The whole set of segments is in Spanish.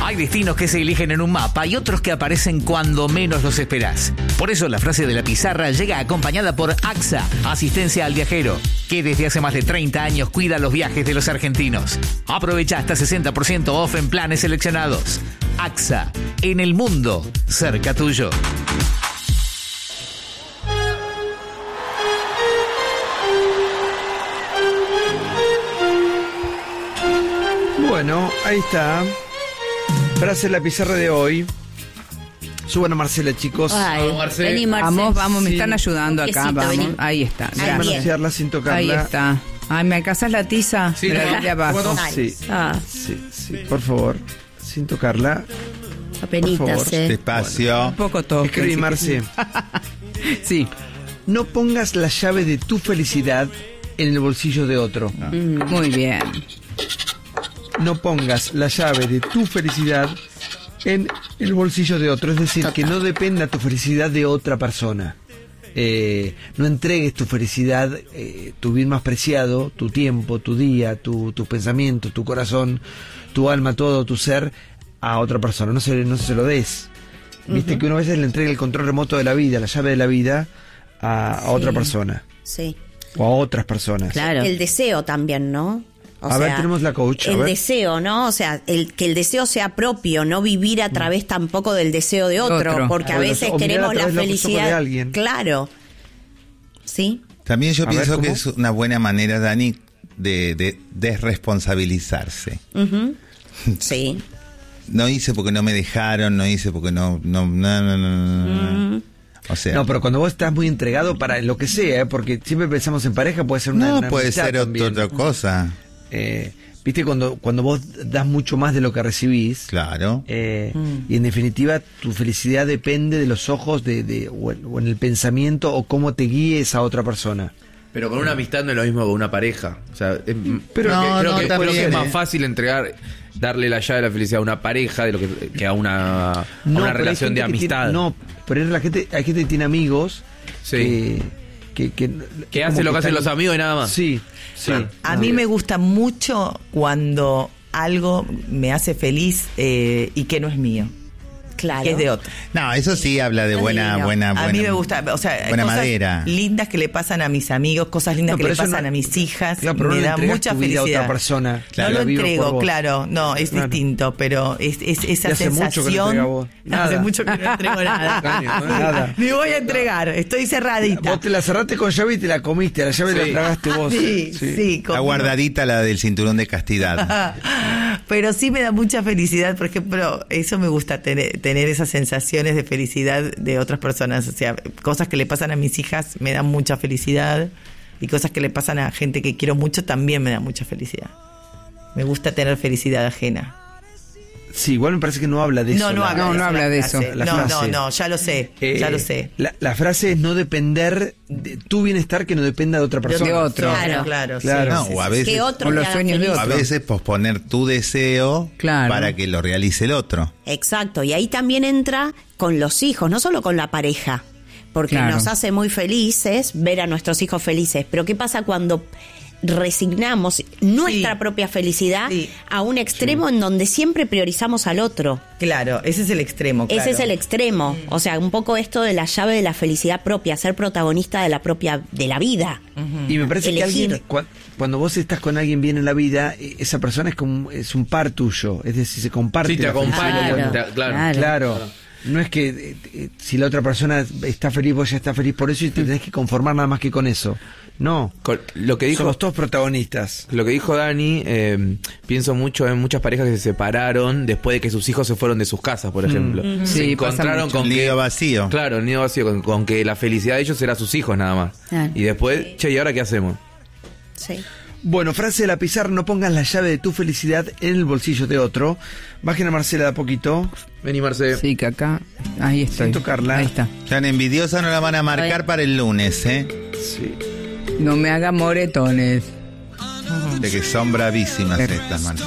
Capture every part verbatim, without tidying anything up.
Hay destinos que se eligen en un mapa y otros que aparecen cuando menos los esperás. Por eso la frase de la pizarra llega acompañada por A X A, Asistencia al Viajero, que desde hace más de treinta años cuida los viajes de los argentinos. Aprovecha hasta sesenta por ciento off en planes seleccionados. A X A, en el mundo, cerca tuyo. Bueno, ahí está. Frase de la pizarra de hoy. Suban a Marcela, chicos. Ay, Vamos, Marce. vení, Marce. Vamos, vamos, me Sí. están ayudando Un acá, quesito, vamos. vení. Ahí está. Ahí Sin bien. manosearla, sin tocarla. Ahí está. Ay, ¿me alcanzás la tiza? Sí, Me la ¿cómo? doy de abajo. ¿Cómo no? Sí, Ah, sí, sí, por favor. Sin tocarla. apenitas, Por favor. eh. Despacio. Un poco todo. Escribí, Marce. Sí. No pongas la llave de tu felicidad en el bolsillo de otro. Muy bien. No pongas la llave de tu felicidad en el bolsillo de otro. Es decir, que no dependa tu felicidad de otra persona. Eh, no entregues tu felicidad, eh, tu bien más preciado, tu tiempo, tu día, tu, tus pensamientos, tu corazón, tu alma, todo tu ser a otra persona. No se, no se lo des. Viste Ujú. que uno a veces le entrega el control remoto de la vida, la llave de la vida a, a Sí. otra persona Sí, o a otras personas. claro. El deseo también, ¿no? O A ver, tenemos la coach, a El ver. deseo, ¿no? O sea, el que el deseo sea propio, no vivir a través tampoco del deseo de otro, Otro. porque a O los- veces o mirar queremos a la través de los ojos felicidad. de alguien. Claro. ¿Sí? También yo A ver, pienso ¿cómo? que es una buena manera, Dani, de, de desresponsabilizarse. Ujú. Sí. No hice porque no me dejaron, no hice porque no... no, no, no, no, no. Mm. O sea, No, pero cuando vos estás muy entregado para lo que sea, ¿eh? Porque siempre pensamos en pareja, puede ser una, no una puede amistad ser ot- también. otra cosa. Eh, Viste, cuando, cuando vos das mucho más de lo que recibís, Claro. eh, Mm. y en definitiva tu felicidad depende de los ojos de, de o, en, o en el pensamiento o cómo te guíe esa otra persona. Pero con una amistad no es lo mismo que con una pareja. O sea, es, Pero No, creo, no, que, también, creo que es más eh. fácil entregar, darle la llave de la felicidad a una pareja de lo que, que a una, a No, una pero hay relación de gente que amistad. tiene- no, pero es la gente, hay gente que tiene amigos Sí. que, que, que, Que como hace lo que hacen están- los amigos y nada más. Sí, sí. Claro. A No. mí me gusta mucho cuando algo me hace feliz eh, y que no es mío, Claro. que es de otro. No, eso sí habla de buena, Divino. buena, buena. A mí me gusta, o sea, buena cosas madera. lindas que le pasan a mis amigos, cosas lindas No, que pero le eso pasan no- a mis hijas, Claro, pero no me le da entregas mucha tu vida a felicidad. otra persona. Claro. No lo La vivo por entrego, vos. claro, no, es Claro. distinto, pero es, es esa Y hace mucho que no sensación. entrega vos. Nada. Hace mucho que no entrego nada. Nada. Me voy a entregar, estoy cerradita. Vos te la cerraste con llave y te la comiste, la llave Sí. la tragaste vos. Sí, sí, Está conmigo. guardadita la del cinturón de castidad. Pero sí me da mucha felicidad, por ejemplo, eso me gusta, tener, tener esas sensaciones de felicidad de otras personas. O sea, cosas que le pasan a mis hijas me dan mucha felicidad y cosas que le pasan a gente que quiero mucho también me dan mucha felicidad. Me gusta tener felicidad ajena. Sí, igual me parece que no habla de eso. No, no la- habla No, de no eso. habla la de frase. eso, la no, frase. no, no, ya lo sé, Eh, ya lo sé. La, la frase es no depender de tu bienestar que no dependa de otra persona. De otro. Claro, Claro. claro. Claro. No, sí, o a sí, veces, Que otro Con los te haga sueños de feliz. a otro. veces posponer tu deseo Claro. para que lo realice el otro. Exacto, y ahí también entra con los hijos, no solo con la pareja, porque Claro. nos hace muy felices ver a nuestros hijos felices, pero ¿qué pasa cuando resignamos nuestra Sí. propia felicidad Sí. a un extremo en donde siempre priorizamos al otro? Claro, ese es el extremo. Ese claro. es el extremo, o sea, un poco esto de la llave de la felicidad propia, ser protagonista de la propia de la vida. Y me parece que Elegir. alguien, cua- cuando vos estás con alguien bien en la vida, eh, esa persona es como es un par tuyo, es decir, se comparte. Sí, te la acompaña. felicidad. Claro, te- claro. claro. Claro. No es que eh, eh, si la otra persona está feliz, vos ya estás feliz por eso y te tenés que conformar nada más que con eso. No. Con lo que dijo, Somos todos protagonistas. lo que dijo Dani, eh, pienso mucho en muchas parejas que se separaron después de que sus hijos se fueron de sus casas, por ejemplo. Se Sí, pasa encontraron mucho. con que, Nido vacío. claro, el nido vacío, con, con que la felicidad de ellos era sus hijos nada más. Claro. Y después, che, ¿y ahora qué hacemos? Sí. Bueno, frase de la pizarra, no pongas la llave de tu felicidad en el bolsillo de otro. Bajen a Marcela de a poquito, Vení, Marce. Sí, que acá. Ahí estoy. sin tocarla. Ahí está. Tan envidiosa no la van a marcar Ay. para el lunes, ¿eh? Sí. No me haga moretones. De que son bravísimas estas, man.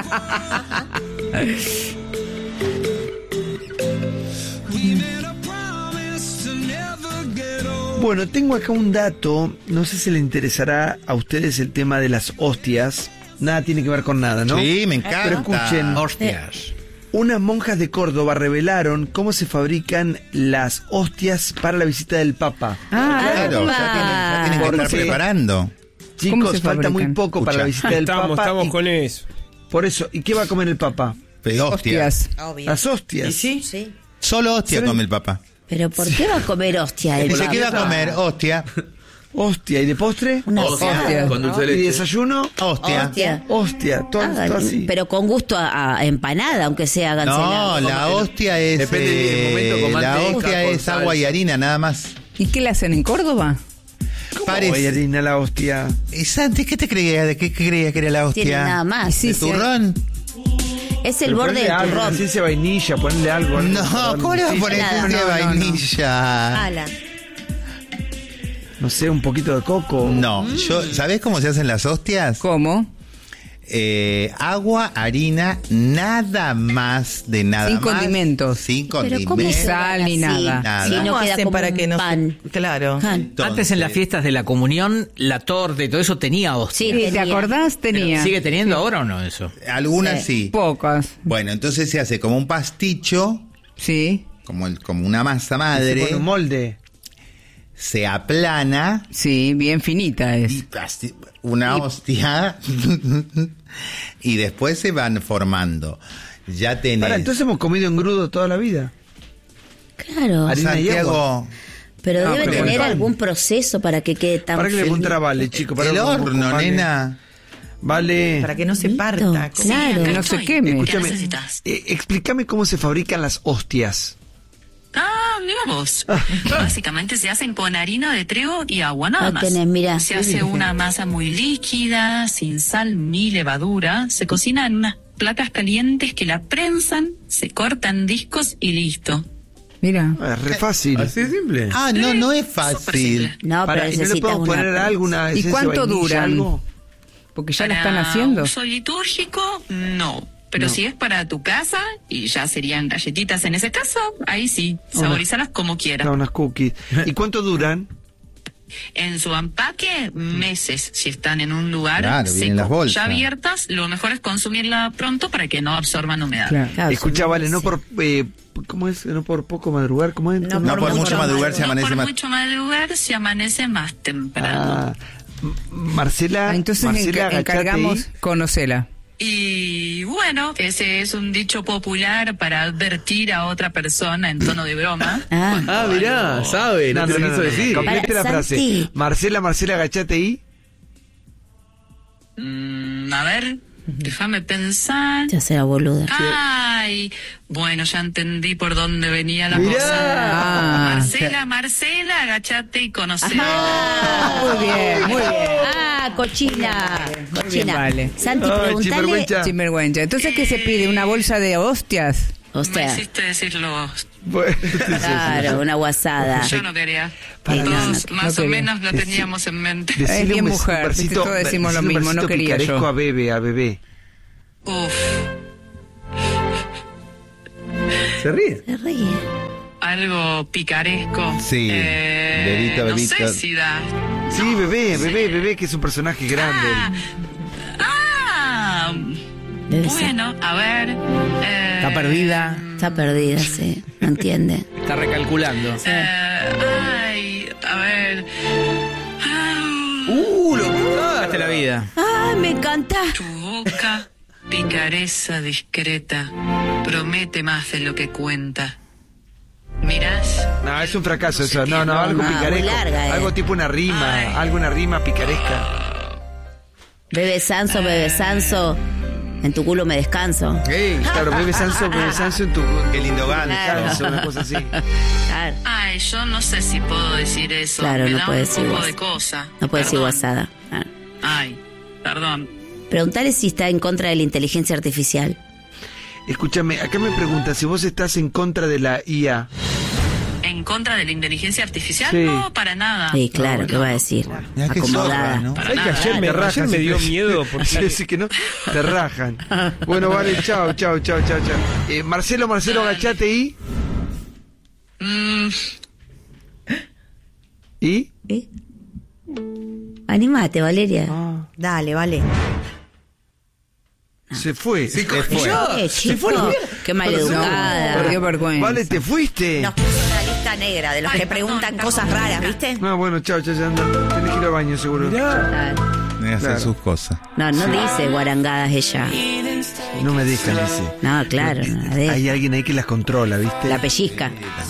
Bueno, tengo acá un dato, no sé si le interesará a ustedes el tema de las hostias. Nada tiene que ver con nada, ¿no? Sí, me encanta. Pero escuchen, Hostias. Unas monjas de Córdoba revelaron cómo se fabrican las hostias para la visita del Papa. Ah, Claro, ya Ah, tienen, ya tienen que estar porque- preparando. ¿Cómo Chicos, se falta muy fabrican? poco para la Escucha. visita del Estamos, Papa. estamos y con eso. Por eso, ¿y qué va a comer el Papa? Pero hostia. Hostias. Obvio. Las hostias. ¿Y sí? Sí. Solo hostia come el papá. Pero ¿por qué va a comer hostia el Dice, Papa? ¿qué va a comer? Hostia. Hostia, ¿y de postre? Una Hostia, asada. con dulce de ¿Y leche. desayuno? Hostia. Hostia. Hostia, todo, Hágale, todo así. pero con gusto a, a empanada, aunque sea No, gancelada. la hostia es. Depende del eh, momento, con la manteca, hostia con es salsa. agua y harina, nada más. ¿Y qué le hacen en Córdoba? Parece- Oye, harina la hostia. ¿Y Santi, qué te creías? ¿De qué creías que era la hostia? Tiene nada más. Sí, ¿De sí. turrón? Es el Pero borde ponle del algo, turrón. Una esencia de vainilla, ponle algo. algo No, para ¿cómo le vas a darle un poner Nada. esencia de No, no, no. vainilla? Ala. No sé, un poquito de coco. No, yo, ¿sabés cómo se hacen las hostias? ¿Cómo? Eh, agua, harina, nada más de nada Sin más. condimentos. Sin Pero ¿cómo condimentos. se Sal ni hace así? nada. Nada. Si no ¿Cómo queda hacen como para un que no se- pan. Claro. Pan. Entonces, Antes en las fiestas de la comunión, la torta y todo eso tenía hostia. Sí, Sí, ¿te tenía. acordás? Tenía. ¿Sigue teniendo ahora o no eso? Algunas sí. Pocas. Bueno, entonces se hace como un pasticho, Sí, como, el, como una masa Se madre, pone un molde. se aplana, sí, bien finita y es. pasti- una hostia, y después se van formando. Ya tenés. Ahora, entonces hemos comido engrudo toda la vida. Claro. Harina y agua. Santiago, Pero No, debe pero tener pan. algún proceso para que quede tan ¿Para qué le fino. preguntar a Vale, chico? Para el un poco, horno, Vale. nena. Vale. Para que no se Listo, parta. ¿Cómo? claro. Que no se queme. Escúchame, eh, explícame cómo se fabrican las hostias. Ah, mira vos. Básicamente se hacen con harina de trigo y agua, nada Ahí más. tenés, mirá. Se hace una masa muy líquida, sin sal ni levadura. Se cocina en unas placas calientes que la prensan, se cortan discos y listo. Mira. Ah, es re fácil. Así de simple. Ah, no, no es Súper fácil. simple. No, Para, pero ¿y no le necesitas podemos una... poner alguna ¿Y esencia cuánto de vainilla, duran? algo? Porque ya la Para están haciendo. uso litúrgico, no. Pero si es para tu casa, y ya serían galletitas en ese caso, ahí sí, saborízalas como quieras. No, unas cookies. ¿Y cuánto duran? En su empaque, meses, si están en un lugar Claro, vienen seco. las bolsas. Ya abiertas, lo mejor es consumirla pronto para que no absorban humedad. Claro. Claro, Escucha, son- Vale, no sí. por... Eh, ¿Cómo es? No por poco madrugar, ¿cómo es? No No por mucho madrugar se No amanece por más. mucho madrugar, se amanece más temprano. Ah, M- Marcela, Ah, entonces Marcela, enca- agachate encargamos ahí. conocela. Y bueno, ese es un dicho popular para advertir a otra persona en tono de broma. Ah, Ah, mirá, sabe, no, No, te no, lo no, quiso no, no. decir. Complete la Para, frase. Santi. Marcela, Marcela, agachate ahí. Mm, a ver, déjame pensar. ya sea boluda. Ay, bueno, ya entendí por dónde venía la Mirá. cosa. Ah. Marcela, Marcela, agachate y conocela. Ah, muy bien, muy bien. Ah, cochina. Muy Cochina. bien, vale. Santi, Ay, preguntale. sinvergüenza. Sinvergüenza. Entonces, ¿qué se pide? ¿Una bolsa de hostias? O Me sea, hiciste decirlo. Bueno, claro, una guasada. Yo no quería. Para Todos nada, más no o quería. menos lo teníamos en mente. decile Es bien un bes- mujer, un viste, todos decimos lo decile un mismo, no versito quería picaresco yo. a bebé, a bebé. Uf, Se ríe. Se ríe. algo picaresco. Sí, Eh, bebito, no bebito. sé si da. Sí, bebé, bebé, bebé, que es un personaje grande. Ah, Debe ser. bueno, a ver. eh, Está perdida, Está perdida, sí. No entiende. está recalculando. eh, ay, a ver. Ah, Uh, lo buscaste la vida. ¡Ay, me encanta! Tu boca, picareza discreta, promete más de lo que cuenta. Mirás. No, es un fracaso eso. No, no, algo Ah, muy picaresco. larga, eh. Algo tipo una rima, Ay. algo una rima picaresca. Bebe Sanso, bebe Sanso. En tu culo me descanso. Ey, claro, bebe Sanso, bebe Sanso en tu... Qué lindo ganso. Descanso, una cosa así. Claro. Ay, yo no sé si puedo decir eso. Claro, Me no da puede un decir poco guas- de cosa. No puede decir Perdón. guasada. Claro. Ay, perdón. Preguntale si está en contra de la inteligencia artificial. Escúchame, acá me pregunta si vos estás en contra de la I A. ¿En contra de la inteligencia artificial? Sí. No, para nada. Sí, claro, ¿qué va a decir? Mirá qué zorra, Acomodada. ¿no? Para ¿Sabes que nada. ayer me, Te ayer me dio sí, miedo? Porque Sí, sí que no, te rajan. Bueno, vale, chao, chao, chao, chao, chao. Eh, Marcelo, Marcelo, agachate y... Mm, ¿Y? ¿Eh? Animate, Valeria. Ah. Dale, vale. Se fue. Se fue. Eh, chico, qué maleducada. Por qué vergüenza. Vale, te fuiste. Nos puso una lista negra de los que preguntan cosas raras, ¿viste? Ah, bueno, chao, chao, ya anda. Tenés que ir al baño, seguro. Claro. Debe hacer Claro. sus cosas. No, no dice guarangadas ella. No me dejan, dice. No, claro, no la deja. Hay alguien ahí que las controla, ¿viste? La pellizca.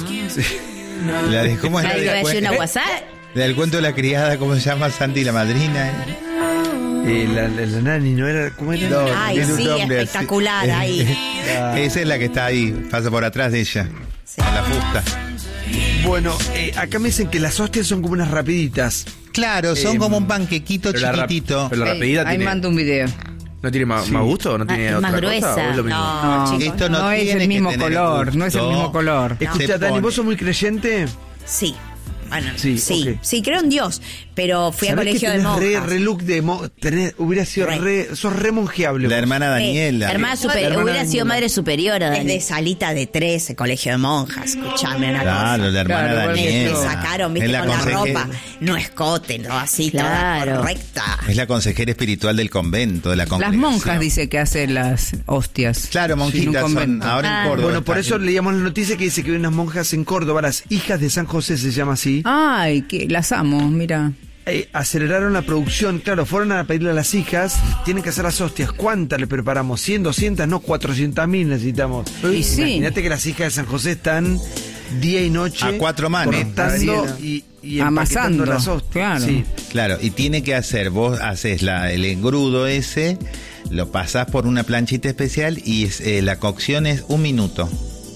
La de, ¿Cómo es la Nadie va a decir del una cuen- WhatsApp. la del cuento de la criada? ¿Cómo se llama? Santi la madrina. ¿eh? Eh, la, la, la nani, ¿no era? ¿Cómo era? No, Ay, tiene un sí, nombre así. espectacular ahí. Esa es la que está ahí, pasa por atrás de ella. Con la fusta. Bueno, eh, acá me dicen que las hostias son como unas rapiditas. Claro, son Eh, como un panquequito Pero la rap- chiquitito. pero la Ahí- rapidita ahí tiene... mando un video. ¿No tiene más, más gusto o no Ah, tiene es otra más cosa? gruesa. ¿O es lo mismo? No, No, chicos. Esto no, No es tiene el que mismo tener color, gusto. no es el mismo color. Escucha, Se Dani, pone. ¿vos sos muy creyente? Sí. Bueno, Sí, sí, ok. sí, creo en Dios, pero fui a ¿Sabés colegio que de tenés re, monjas. re look de mo- tenés- hubiera sido Re. re, sos re monjeable. La vos. hermana Daniela. Eh, hermana super- La hermana hubiera Daniela. sido madre superiora. Desde salita de trece, colegio de monjas. Escuchame una Claro, cosa. la hermana Claro, Me, Daniela. me sacaron, viste, Es la con la conseje- ropa. No escote, no así, Claro. toda correcta. Es la consejera espiritual del convento, de la Las congregación. monjas dice que hacen las hostias. Claro, En un monjitas son convento. ahora Ah. en Córdoba. Bueno, por está- eso leíamos la noticia que dice que hay unas monjas en Córdoba, las hijas de San José se llama así. Ay, que las amo, mira. Eh, aceleraron la producción, claro, fueron a pedirle a las hijas, tienen que hacer las hostias. ¿Cuántas le preparamos? ¿cien, doscientas? No, cuatrocientas mil necesitamos. Y sí. Imagínate que las hijas de San José están día y noche A cuatro manos. cortando y, y empaquetando Amasando, las hostias. claro. Sí. Claro, y tiene que hacer, vos haces la, el engrudo ese, lo pasás por una planchita especial y es, eh, la cocción es un minuto.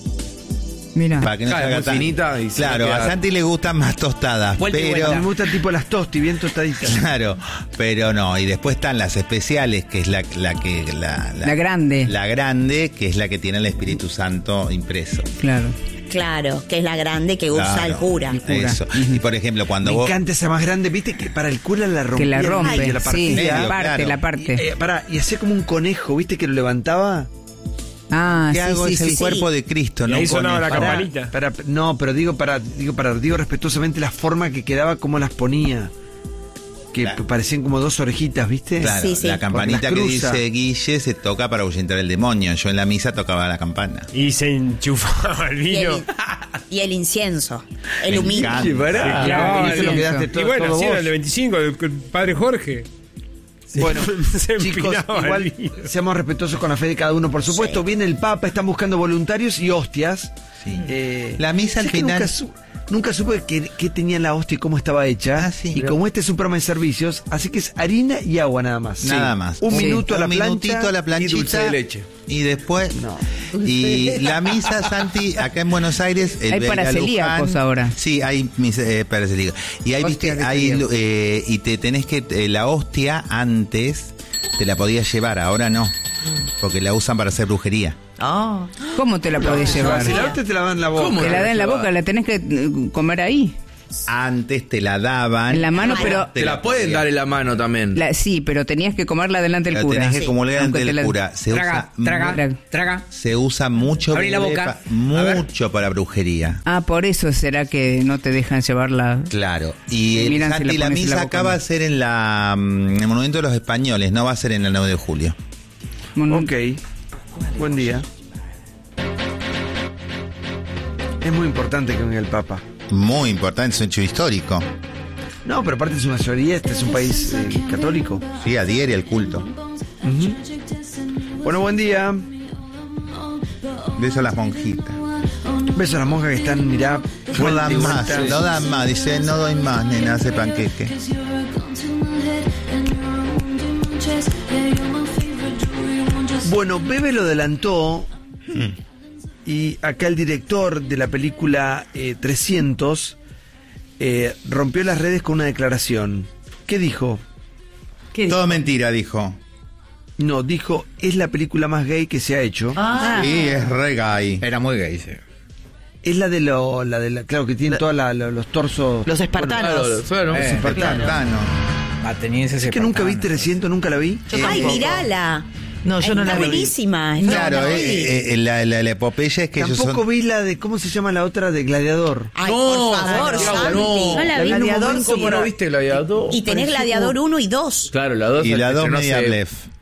Mira. Para que no Claro, se haga es muy tan- finita y se Claro, queda- a Santi le gustan más tostadas, Vuelta y pero... vuelta. Me gustan tipo las tosti, bien tostaditas. Claro, pero no, y después están las especiales, que es la, la que... La, La grande. La grande, que es la que tiene el Espíritu Santo impreso. Claro. Claro, que es la grande que usa Claro, el cura. Eso. Y por ejemplo, cuando Me vos... encanta esa más grande, viste que para el cura la rompía. Que la rompe. que la sí, partía. la parte, claro. la parte. Eh, pará, y hacía como un conejo, viste que lo levantaba. Ah, ¿Qué sí, hago? sí, es sí, el sí. cuerpo de Cristo, Y ¿no? ahí sonaba la Conejo. Pará, campanita. pará, no, pero digo para, digo para, digo respetuosamente la forma que quedaba, como las ponía. Que Claro. parecían como dos orejitas, ¿viste? Claro, Sí, sí. la campanita Porque que las cruza. dice Guille se toca para ahuyentar el demonio. Yo en la misa tocaba la campana. Y se enchufaba el Y vino. el, y el incienso, el Me humilde. encanta. Sí, pará. Sí, claro. Y eso lo quedaste Y todo, bueno, todo así era vos. el de veinticinco, el, el padre Jorge. Bueno, se chicos, empinaba igual el vino. seamos respetuosos con la fe de cada uno, por supuesto. Viene el Papa, están buscando voluntarios y hostias. Sí. Eh, La misa al ¿sabes que final- Nunca, su- nunca supe qué, qué tenía la hostia y cómo estaba hecha. Ah, sí. Y como este es un programa de servicios, así que es harina y agua nada más. Nada más. Un Sí. minuto a la Un plancha. minutito a la planchita. y dulce de leche. Y después. No. Y la misa, Santi, acá en Buenos Aires. El Hay para belga celíacos Luján- ahora. Sí, hay mis, eh, para celíacos. Y hay, Hostia viste, de hay, celíaco. eh, y te tenés que. eh, la hostia antes te la podías llevar, ahora no. Porque la usan para hacer brujería. Oh. ¿Cómo te la podés llevar? Si la hostia te la dan en la boca. ¿Cómo? Te la da en la boca, la tenés que eh, comer ahí. Antes te la daban. En la mano, pero... Te la pueden podías- dar en la mano también. La, sí, pero tenías que comerla delante del La cura. tenés que Sí. acumular Aunque ante te el la- cura. Se Traga, usa, traga, Mu- traga. se usa mucho. Abrí la bebé, boca. pa- A ver. Mucho para brujería. Ah, por eso será que no te dejan llevarla. Claro, y Sí, el miran si Santi, la la pones en la misa boca, acá va no. a ser en la mm, en el Monumento de los Españoles, no va a ser en el nueve de julio. Bueno, Ok. Buen día. Es muy importante que venga el Papa. Muy importante, es un hecho histórico. No, pero aparte es una mayoría, este es un país eh, católico. Sí, adhiere al culto. Bueno, buen día. Beso a las monjitas. Besos a las monjas que están, mirá, No vuelta y dan más, vuelta. no dan más. Dice, no doy más, nena, hace panqueque. Bueno, Bebe lo adelantó y acá el director de la película eh, trescientos eh, rompió las redes con una declaración. ¿Qué dijo? ¿qué dijo? Todo mentira, dijo. No, dijo, es la película más gay que se ha hecho. Ah, Sí, es re gay. Era muy gay, sí. Es la de lo, la de la, claro que tiene todos los torsos. Los espartanos. Claro, claro. Eh, espartanos. Espartano. Atenienses Es que nunca vi espartanos. trescientos, nunca la vi. Ay, mirala. No, yo no Está la vi. buenísima. Claro, No, no, eh, eh, la, la, la epopeya es que ellos Tampoco son... vi la de, ¿cómo se llama la otra de Gladiador? Ay, No, por favor, Santiago, Santi. no. No la vi. Gladiador, Sí. ¿Cómo no viste Gladiador? Y tenés Gladiador uno y dos. Claro, la dos. Y la dos estrenó media hace blef.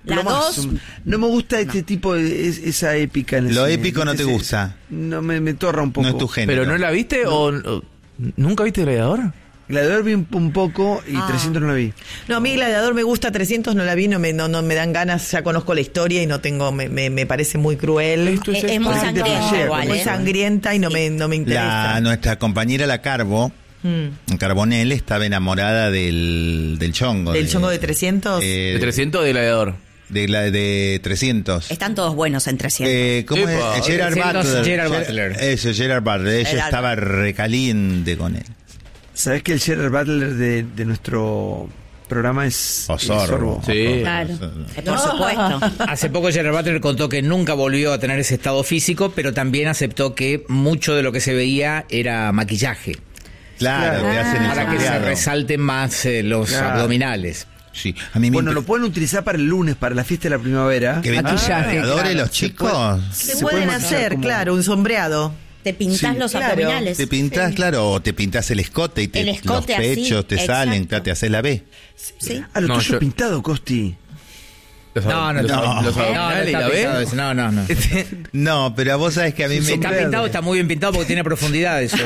La lo más- dos- No me gusta este tipo de es- esa épica. En el Lo cine, épico no ¿viste? te Es- gusta. No, me, me torra un poco. No es tu género. ¿Pero no la viste o, o- nunca viste Gladiador? Gladiador vi un, un poco y Ah. trescientos no la vi. No, a mí Gladiador me gusta, trescientos no la vi, no me, no, no me dan ganas, ya conozco la historia y no tengo, me, me, me parece muy cruel. Esto Es- es muy la gente sangrienta flashea igual, con muy ¿eh? eso. sangrienta y no me, no me interesa. La, nuestra compañera La Carbo, Mm. Carbonell, estaba enamorada del, del chongo. ¿Del chongo de trescientos? eh, De trescientos de Gladiador. de, la, de trescientos. Están todos buenos en trescientos. Eh, ¿Cómo Epa, es? Gerard trescientos, Butler. Gerard Ger- Butler. Eso, Gerard Butler. Ella Gerard estaba recaliente con él. ¿Sabes que el Gerard Butler de, de nuestro programa es Osorbo. es Sorbo? Sí. Claro. Eh, Por supuesto. Hace poco Gerard Butler contó que nunca volvió a tener ese estado físico, pero también aceptó que mucho de lo que se veía era maquillaje, Claro, Claro. te hacen el para que se sombreado. resalten más eh, los Claro. abdominales. Sí, a mí me Bueno, impre- lo pueden utilizar para el lunes, para la fiesta de la primavera. que ven- Maquillaje, Ah, adore claro. los chicos. Se, se pueden puede maquillar hacer, como- claro, un sombreado. Te pintás Sí, los claro. abdominales. Te pintas, claro, o te pintas el escote y te, El escote los así, pechos te exacto. salen, claro, te haces la B. Sí. Ah, lo No, tuyo yo- pintado, Costi. Los, No, no, los, no. los No, no abdominales y está la pintado ves. eso, no, no, no. No, pero vos sabés que a mí me... Está pintado, está muy bien pintado porque tiene profundidad eso.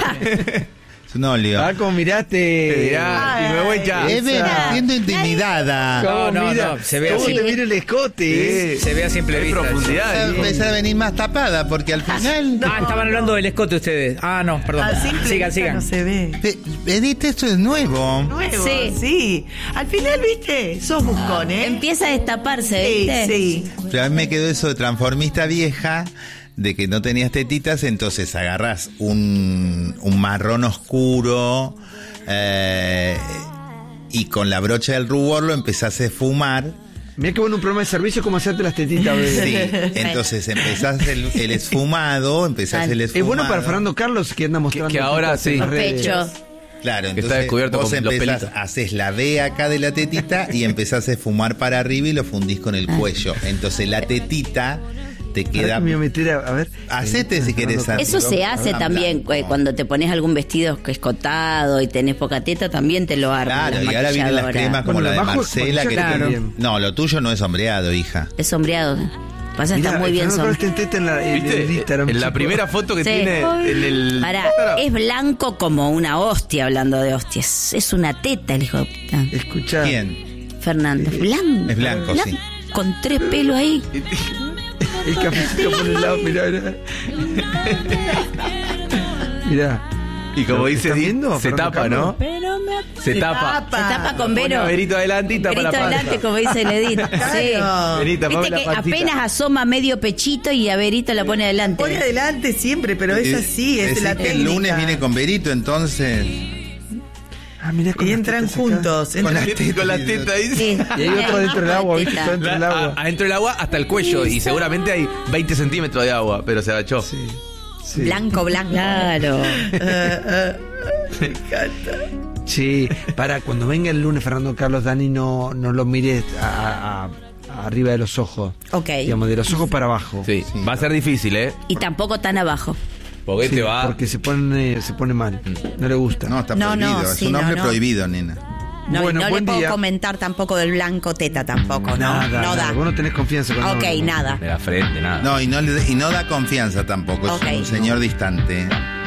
Es un óleo. Ah, como miraste. Mirá, y me voy ya. Eve, Esa. siendo intimidada. No, ¿Cómo no, mira? no, se ve ¿Cómo así. te mira el escote? eh? Se ve a simple Hay vista. profundidad. Va a empezar a venir más tapada porque al final... Ah, estaban hablando del escote ustedes. Ah, no, perdón. A simple sigan, vista sigan. no se ve. Pe- Edith, esto es nuevo. Nuevo, Sí. sí. Al final, ¿viste? Sos buscón, ¿eh? Empieza a destaparse, Sí, ¿viste? sí. Pero a mí me quedó eso de transformista vieja, de que no tenías tetitas, entonces agarrás un, un marrón oscuro eh, y con la brocha del rubor lo empezás a esfumar. Mirá que bueno un programa de servicio como hacerte las tetitas, bebé. Sí, entonces empezás el, el esfumado, empezás el Es esfumado. bueno para Fernando Carlos que anda mostrando que ahora tetitas en sí. las redes. Pecho. Claro, Que entonces está descubierto vos con los empezás, pelitos. haces la B acá de la tetita y empezás a esfumar para arriba y lo fundís con el cuello. Entonces la tetita te Ahora queda... que me voy a meter a, a ver. Hacete Eh, si querés, Fernando Santi. Eso se hace Ah, también blanco. eh, cuando te pones algún vestido escotado y tenés poca teta, también te lo arma. Claro, la y ahora vienen las maquilladora. cremas como Bueno, la de abajo es Marcela. Que maquillaje te- también. No, lo tuyo no es sombreado, hija. Es sombreado. Pasa, Mirá, está muy bien Fernando Carlos sombreado. está en teta en, la, en ¿Viste? el Instagram. En la chico. primera foto que Sí. tiene en el... Pará, es blanco como una hostia, hablando de hostias. Es una teta el hijo de puta. Escuchá. ¿Quién? Fernando. Blanco. Es blanco, sí. Con tres pelos ahí. El cafecito por el lado, mirá, mirá. Mirá. Y como ¿Lo dice, están viendo, se Fernando tapa, ¿no? Pero me Se tapa. Se tapa con Pone Vero. a Verito adelante y tapa Verito la panza. adelante, como dice el Edith. Sí. Claro. Vení, tapame Viste la que pancita. apenas asoma medio pechito y a Verito la pone adelante. Pone adelante siempre, pero es así, es Decís la que técnica. el lunes viene con Verito, entonces... Ah, mirá con Y las entran tetas acá. juntos. Con entran- las tetas. Con las tetas ahí. Sí. Y hay otro dentro del agua, ¿viste? Está dentro La- del agua. a- adentro del agua hasta el cuello y seguramente hay veinte centímetros de agua, pero se agachó. Sí. Sí. Blanco, blanco. Claro. Me encanta. Sí, para cuando venga el lunes Fernando Carlos, Dani, no, no lo mires a, a- a- arriba de los ojos. Ok. Digamos, de los ojos para abajo. Sí, va a ser difícil, ¿eh? Y tampoco tan abajo. Porque Sí, te va... porque se pone, se pone mal. No le gusta. No, está No, no, prohibido. Es sí, un no, hombre no. prohibido, nena. No, Bueno, no le buen puedo día. comentar tampoco del blanco teta tampoco, ¿no? Nada, no nada. da. Vos no tenés confianza con Ok, nada. De la frente, nada. No, y no, le- y no da confianza tampoco. Ok. Es un señor distante.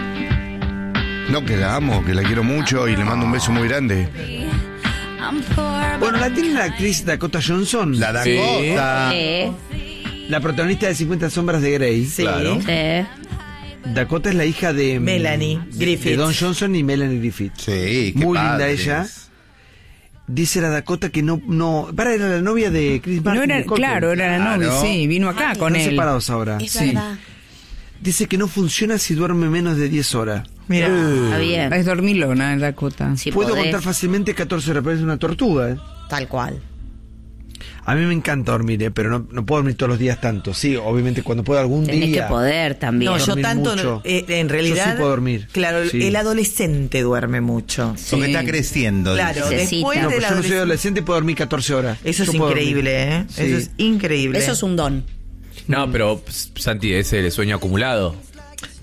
No, que la amo, que la quiero mucho y le mando un beso muy grande. Bueno, la tiene la actriz Dakota Johnson, La la, Sí. Dakota. Sí, protagonista de cincuenta sombras de Grey. Sí. Claro. sí. Dakota es la hija de Melanie de- Griffith. de Don Johnson y Melanie Griffith. Sí, qué Muy linda padres. ella. Dice la Dakota que no, no, para era la novia de Chris Martin. No era, de Coldplay. claro, era la novia, Claro. sí, vino acá Ay, con Están él. separados ahora. Es Sí. verdad. Dice que no funciona si duerme menos de diez horas. Mira. Está bien. Es dormilona, Dakota. Si Puedo podés, contar fácilmente catorce horas, pero es una tortuga. ¿eh? tal cual. A mí me encanta dormir, ¿eh? Pero no, no puedo dormir todos los días tanto. Sí, obviamente cuando puedo algún Tenés día. que poder también. No, yo dormir tanto, mucho. no, eh, en realidad. Yo sí puedo dormir. Claro, Sí. el adolescente duerme mucho. Porque Sí. está creciendo. Claro, dice. Necesita. después No, del pero yo no soy adolescente. adolescente, puedo dormir catorce horas. Eso Yo es puedo increíble, dormir. ¿eh? Sí. Eso es increíble. Eso es un don. No, pero Santi, es el sueño acumulado.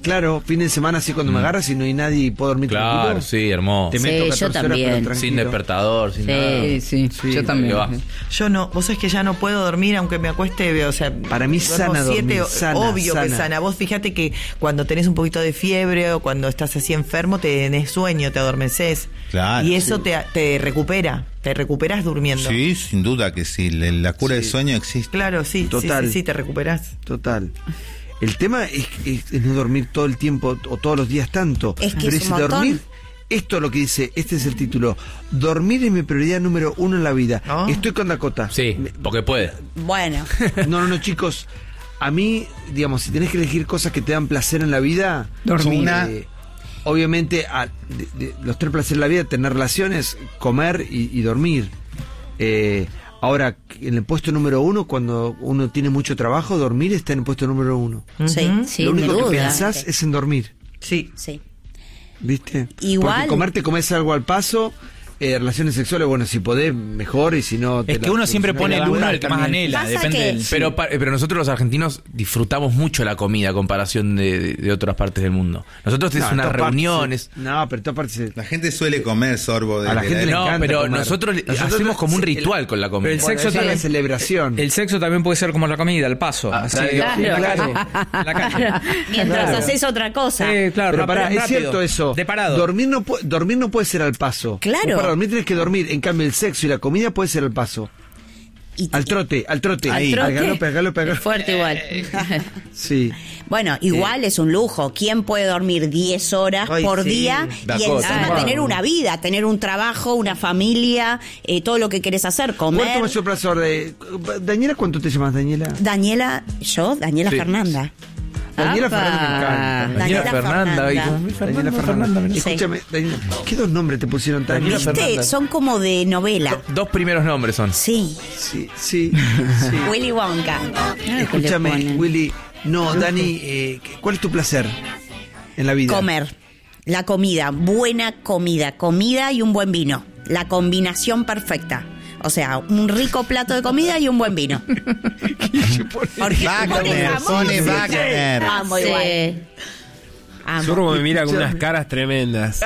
Claro, fin de semana así cuando mm. me agarras y no hay nadie y puedo dormir claro, tranquilo. sí, hermoso. Te meto Sí, catorce yo horas, también. pero Sin despertador, sin Sí. nada. Sí, sí, Sí, yo también. Yo no, vos sabés que ya no puedo dormir aunque me acueste, o sea, Para mí duermo sana siete, dormir, sana, obvio que sana. sana. Vos fíjate que cuando tenés un poquito de fiebre o cuando estás así enfermo, tenés sueño, te adormeces. Claro, y eso sí. te, te recupera, te recuperas durmiendo. Sí, sin duda que sí. La, la cura Sí. del sueño existe. Claro, sí, Total. sí, sí, sí, te recuperás. Total. El tema es, es- es no dormir todo el tiempo o todos los días tanto. Es que Pero es un si montón. dormir, esto es lo que dice, este es el título. Dormir es mi prioridad número uno en la vida. Oh. Estoy con Dakota. Sí, porque puede. Bueno, No, no, no, chicos. A mí, digamos, si tenés que elegir cosas que te dan placer en la vida, Dormir. una, eh, obviamente, a- de- de- los tres placeres en la vida, tener relaciones, comer y, y dormir. Eh, ahora, en el puesto número uno, cuando uno tiene mucho trabajo, dormir está en el puesto número uno. sí, Ujú. sí, Lo único sin que duda. pensás es en dormir, Sí. Sí. ¿viste? Igual- Porque comer te comes algo al paso. Eh, relaciones sexuales, bueno, si podés, mejor, y si no... te Es que la- uno siempre si no, pone te el la- uno el que más también. anhela, Pasa depende que- del... Pero, pa- pero nosotros los argentinos disfrutamos mucho la comida a comparación de, de- de otras partes del mundo. Nosotros es No, una en todas reunión. partes- es- No, pero en todas partes... se- La gente suele comer sorbo de A la de gente le la- No, encanta pero comer. nosotros le- Nosotros- hacemos como un el- ritual con la comida. Pero el Bueno, sexo eso es también- la celebración. El sexo también puede ser como la comida, el paso. Ah, así, claro. en la Claro. calle. En la calle. Mientras Claro. haces otra cosa. Sí, claro, Pero rápido, pará, es rápido, cierto eso. De parado. Dormir no, pu- dormir no puede ser al paso. Claro. Vos para dormir tenés que dormir. En cambio, el sexo y la comida puede ser al paso. Y- Al trote, al trote. Al Ahí, trote. al galope, al galope, al Es galope. fuerte igual. Sí. Bueno, igual es un lujo. ¿Quién puede dormir diez horas Ay, por sí. día y Dakota. encima Ah. tener una vida, tener un trabajo, una familia, eh, todo lo que querés hacer, ¿Cuánto comer? mayor placer de... Daniela, ¿cuánto te llamas, Daniela? Daniela, yo, Daniela Sí. Fernanda. Daniela Apa. Fernández me encanta. Daniela Fernanda. y- Daniela Fernanda. Sí. Escúchame, Daniela, ¿qué dos nombres te pusieron tan Daniela ¿Viste? Fernanda. Son como de novela. Do- dos primeros nombres son. Sí. Sí, sí, sí. Willy Wonka. Escúchame, Willy. No, Dani, eh, ¿cuál es tu placer en la vida? Comer. La comida, buena comida, comida y un buen vino. La combinación perfecta. O sea, un rico plato de comida y un buen vino. Porque Wagner, amo- pone Wagner. Amo Sí. igual. Amo. Zorro me mira con unas caras tremendas.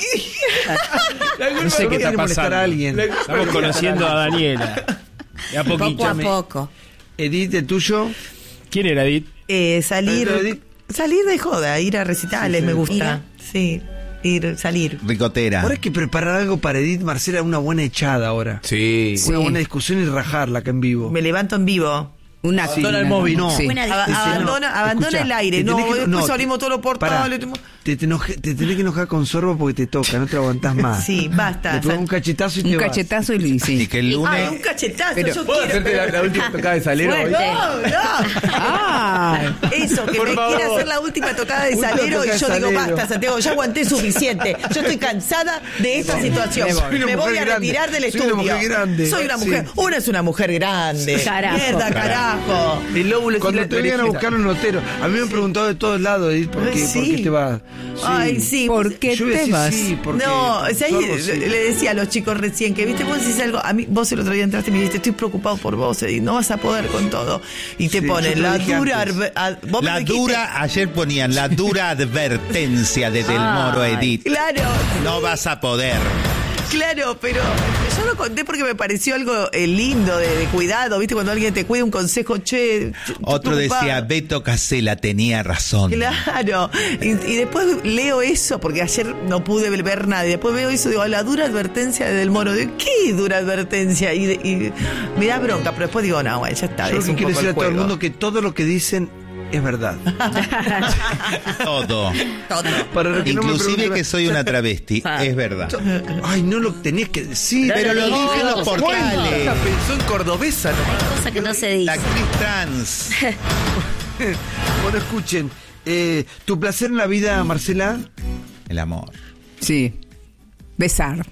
No No sé qué está quiere molestar pasando. a alguien. Estamos conociendo a Daniela. De a poquito. Poco a poco. Edith, ¿el tuyo? ¿Quién era Edith? Eh, salir, Pero, Edith- salir de joda, ir a recitales, Sí, sí. me gusta. Mira. Sí, ir, salir. Ricotera. Ahora hay que preparar algo para Edith Marcela, una buena echada ahora. Sí. Una buena discusión y rajarla acá en vivo. Me levanto en vivo. Una Abandona el móvil, no. Sí. Buena Aba- discusión. abandona abandona Escuchá, el aire. te No, tenés que- después no, salimos todos los portales. Pará, te, te, enoje- te tenés que enojar con Sorbo porque te toca, no te aguantás más. Sí, basta. Le pegás un cachetazo y te Un vas. cachetazo y Y sí. que el lunes. Ay, un cachetazo, Pero- yo ¿Puedo quiero. hacerte la, la última tocada de salero? Fuerte. No, no. Ah, Eso, que Por me favor. quiere hacer la última tocada de Última salero tocada y de yo digo, salero. basta, Santiago, ya aguanté suficiente. Yo estoy cansada de esta situación. Me voy. Soy una Me voy mujer a grande. retirar del Soy estudio. una mujer grande. Soy una mujer. Sí. Una es una mujer grande. Carajo. Mierda, carajo. El lóbulo es Cuando la te vengan a perejera. buscar un notero. A mí me han preguntado de todos lados, Edith, ¿por qué, Sí. ¿por qué te vas? Ay, sí. ¿por qué Yo voy a te decir vas? sí, porque No, o sea, ahí Sorbo, sí. le decía a los chicos recién que, viste, vos decís algo, a mí, vos el otro día entraste y me dijiste, estoy preocupado por vos, Edith, no vas a poder con todo. Y te Sí, yo ponen te lo la dije dura, antes. adver- ad- vos me La dijiste- dura, ayer ponían la dura advertencia de Del Moro Edith. Claro, No vas a poder. claro, pero yo lo conté porque me pareció algo eh, lindo, de, de cuidado, viste, cuando alguien te cuida un consejo, che. che, Otro estoy decía, preocupada. Beto Casella tenía razón. Claro, y, y después leo eso, porque ayer no pude ver nada, y después veo eso, digo, la dura advertencia de Del Moro, digo, ¿qué dura advertencia? Y, y me da bronca, pero después digo, no, bueno, ya está. Yo lo es que un quiero poco decir a todo el juego. mundo que todo lo que dicen es verdad. Todo. Todo. Para los que no me Inclusive pregunten- que soy una travesti. Ah. Es verdad. Ay, no lo tenías que decir. Pero lo digas. dije en los ¿Cuánto? portales. La pensó en cordobesa, ¿no? Cosa que no se La dice. actriz trans. Bueno, escuchen. Eh, ¿Tu placer en la vida, Marcela? El amor. sí. Besar.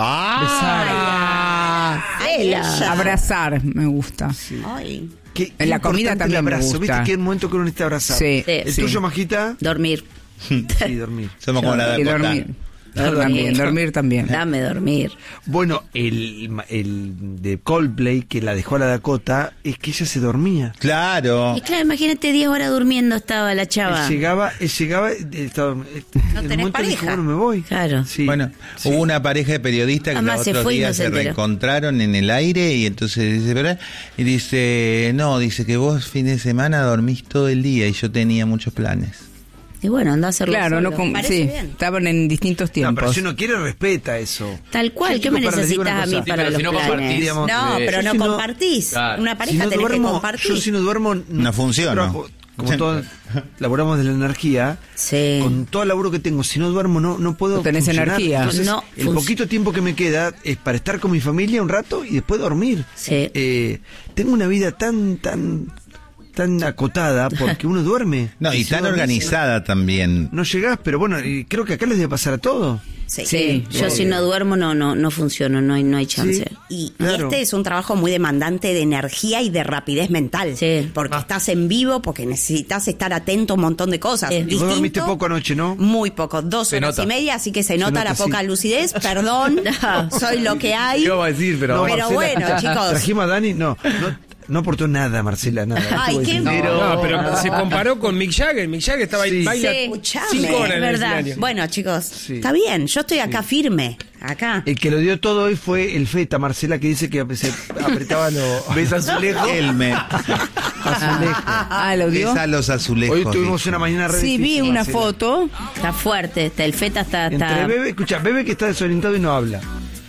¡Ah! Ay, ella. Abrazar me gusta. Ay. ¿Qué- En la qué comida importante también el me abrazo. gusta. ¿Viste que hay un momento que uno necesita abrazar? Sí. ¿El sí. tuyo, Majita? Dormir. Sí, dormir. Somos como la Y Dakota. dormir. También, dormir también. Dame dormir. Bueno, el, el de Coldplay, que la dejó a la Dakota, es que ella se dormía. Claro. Y claro, imagínate diez horas durmiendo estaba la Él chava. llegaba, él llegaba, eh, estaba, eh, No en el tenés momento dijo, pareja. bueno, me voy. Claro. Sí. Bueno, Sí. hubo una pareja de periodistas que Además, los se otros fue y no días se se enteró. reencontraron en el aire y entonces dice, ¿verdad? Y dice, no, dice que vos fin de semana dormís todo el día y yo tenía muchos planes. Y bueno, anda a hacerlo Claro, solo. no com- Parece sí, bien. estaban en distintos No, tiempos. pero si uno quiere, respeta eso. Tal cual, Yo, ¿qué me chicos, para, les digo necesitas una a mí cosa. Sí, para pero los si no planes? compartís, digamos, no, eh, pero yo no si no- compartís. Claro. Una Si pareja no tenés que duermo, compartir. yo si no duermo... No funciona. trabajo, como todos laboramos de la energía, Sí. con todo el laburo que tengo, si no duermo no, no puedo No tenés funcionar. energía. Entonces, No el func- poquito tiempo que me queda es para estar con mi familia un rato y después dormir. Sí. Eh, tengo una vida tan, tan, tan acotada porque uno duerme. No, y si tan no dormís, organizada también. No llegás, pero bueno, y creo que acá les debe pasar a todos. Sí, Sí, yo sí. si no duermo no no no funciono, no hay no hay chance. Sí, y, y claro. este es un trabajo muy demandante de energía y de rapidez mental, Sí. porque estás en vivo, porque necesitas estar atento a un montón de cosas. Vos Distinto, dormiste poco anoche, ¿no? Muy poco, dos Se horas nota. y media, así que se nota, nota, la sí. poca lucidez. Perdón, soy lo que hay. ¿Qué vamos a decir? Pero, No, Pero Marcela, bueno, chicos. Trajimos a Dani, no, no, no aportó nada, Marcela, nada. Ay, Estuvo qué diciendo- No, pero se comparó con Mick Jagger. Mick Jagger estaba Sí. baila Sí, escuchame, cinco horas es en el verdad. escenario. Bueno, chicos, Sí. está bien, yo estoy acá firme, acá. El que lo dio todo hoy fue el Feta, Marcela, que dice que se apretaba los ¿Ves azulejos? Elme. azulejos. Ah, ¿lo dio? Ves a los azulejos. Hoy tuvimos dice. una mañana re Sí, vi difícil, una Marcela. foto. Está fuerte, está, el feta está... está- Entre Bebe, escucha, Bebe que está desorientado y no habla.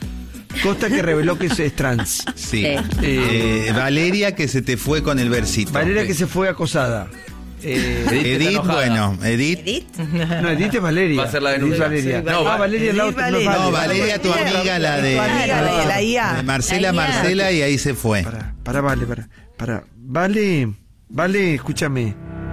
Costa que reveló que es, es trans. Sí. Sí. Eh, Valeria que se te fue con el versito. Valeria que se fue acosada. Eh, Edith está Edith, enojada. bueno, Edith. ¿Edith? no, Edith es Valeria. Va a ser la Edith denuncia. Valeria. Sí, no, Valeria. Valeria es la Edith otra. Valeria. No, Vale. Valeria, tu amiga, la de. Tu amiga, la de la I A. de Marcela, La I A. Marcela, y ahí se fue. Para, para, vale, para, para. Vale, vale, escúchame.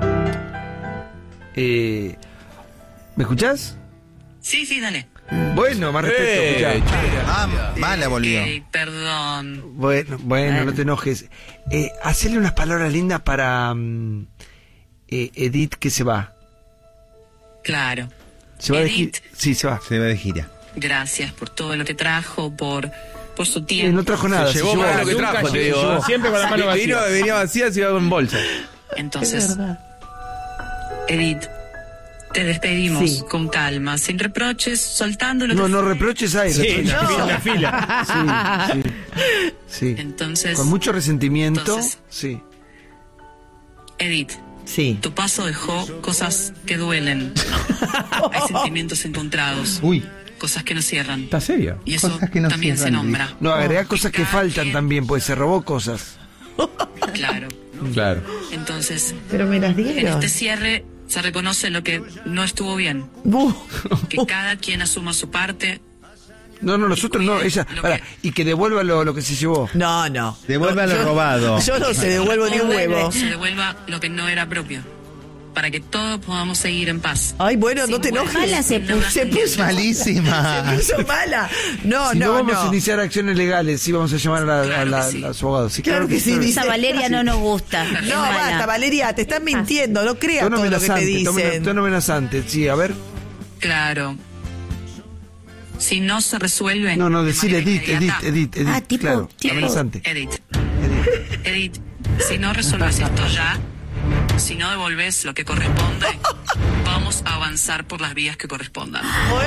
Eh, ¿Me escuchás? Sí, sí, dale. Bueno, más respeto, Eh, escuchá. che. Ah, mala volvió. Ok, perdón. Bueno, bueno, no te enojes. Eh, hacerle unas palabras lindas para mm, eh, Edith que se va. Claro. Se va de Edith. gi- Sí, se va. Se va de gira. Gracias por todo lo que trajo, por, por su Eh, tiempo. no trajo nada. Se llevó se más llevó- de lo que Nunca trajo, te llegó, digo. siempre con la mano Vino- vacía. Venía vacía, se iba en bolsa. Entonces, Edith, te despedimos Sí. con calma, sin reproches, soltando lo No, que no fue. reproches hay. Sí, reproches. la fila, la fila. Sí, sí, sí. Entonces, Con mucho resentimiento. entonces- Sí. Edith, Sí. tu paso dejó cosas que duelen. Hay sentimientos encontrados, Uy, cosas que no cierran. ¿Estás serio? Y eso Cosas que no también se cierran, nombra. No, agrega cosas que Cada faltan quien- también, pues se robó cosas. Claro. Claro. Entonces, Pero me las en dieron. este cierre se reconoce lo que no estuvo bien. Buh. Que cada quien asuma su parte. No, no, nosotros no, ella. Lo Para, que- y que devuelva lo, lo que se llevó. No, no. Devuelva No, lo yo- robado. Yo no se devuelvo ni un huevo. Se devuelva lo que no era propio. Para que todos podamos seguir en paz. Ay, bueno, no Sin te vueltas, enojes. Mala se sin puso. nada Se puso pendiente. Malísima. Se puso mala. No, si no, no, vamos no. a iniciar acciones legales, sí vamos a llamar a, la- a Claro la- que sí. a los abogados. Sí, Claro que sí, dice- Esa Valeria no nos gusta. es No, mala. basta, Valeria, te están mintiendo. No creas Tono todo lo que te amenazante, tono- dicen. tono amenazante, sí, a ver. Claro. Si no se resuelve. No, no, de decirle manera Edith, Edith, inmediata, Edith, Edith, Ah, tipo- claro, tipo- amenazante. Edith, Edith. Edith, si no resuelves esto ya, si no devolves lo que corresponde, vamos a avanzar por las vías que correspondan.